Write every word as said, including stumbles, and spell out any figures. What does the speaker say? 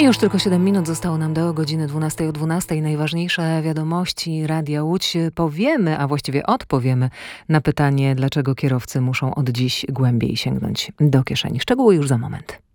I już tylko siedem minut zostało nam do godziny dwunastej o dwunastej. Najważniejsze wiadomości Radia Łódź powiemy, a właściwie odpowiemy na pytanie, dlaczego kierowcy muszą od dziś głębiej sięgnąć do kieszeni. Szczegóły już za moment.